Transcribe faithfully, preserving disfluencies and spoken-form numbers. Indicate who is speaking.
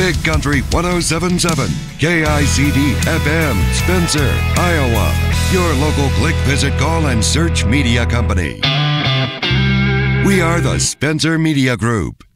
Speaker 1: Big Country one oh seven point seven, K I C D F M, Spencer, Iowa. Your local click, visit, call, and search media company. We are the Spencer Media Group.